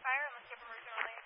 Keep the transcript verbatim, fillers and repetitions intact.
fire and let's give them route to release.